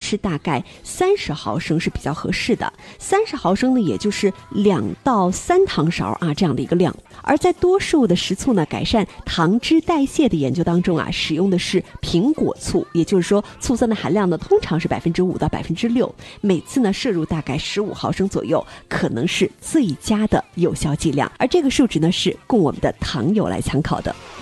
吃大概30毫升是比较合适的。30毫升呢，也就是2到3汤勺啊这样的一个量。而在多数的食醋呢改善糖脂代谢的研究当中啊，使用的是苹果醋，也就是说醋酸的含量呢通常是5%到6%，每次呢摄入大概15毫升左右，可能是最佳的有效剂量。而这个数值呢是供我们的糖友来参考的。